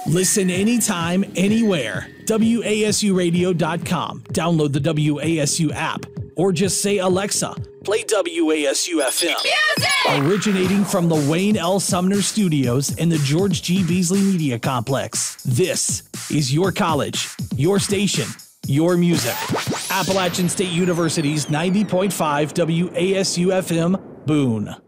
Listen anytime, anywhere. WASUradio.com. Download the WASU app or just say, Alexa, play WASU FM. Music! Originating from the Wayne L. Sumner Studios in the George G. Beasley Media Complex. This is your college, your station, your music. Appalachian State University's 90.5 WASU FM, Boone.